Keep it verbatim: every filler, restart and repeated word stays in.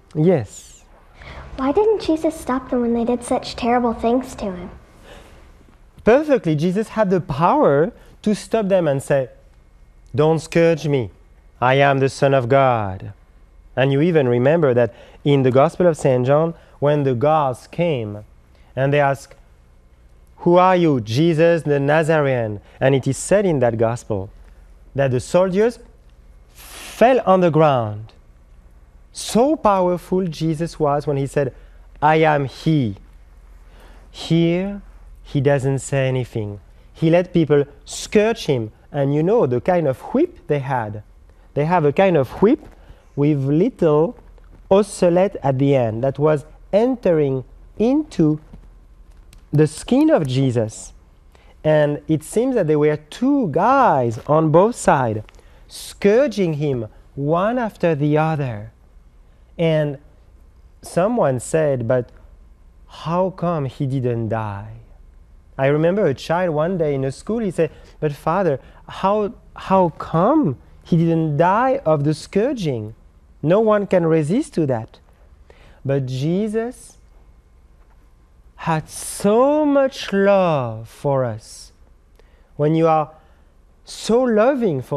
Yes. Why didn't Jesus stop them when they did such terrible things to him? Perfectly, Jesus had the power to stop them and say, "Don't scourge me. I am the Son of God." And you even remember that in the Gospel of Saint John, when the guards came and they asked, "Who are you?" "Jesus the Nazarene." And it is said in that Gospel that the soldiers fell on the ground. So powerful Jesus was when he said, "I am he." Here, he doesn't say anything. He let people scourge him. And you know the kind of whip they had. They have a kind of whip with little osselet at the end that was entering into the skin of Jesus. And it seems that there were two guys on both sides scourging him one after the other. And someone said, "But how come he didn't die?" I remember a child one day in a school, he said, "But Father, how, how come he didn't die of the scourging? No one can resist to that." But Jesus had so much love for us. When you are so loving for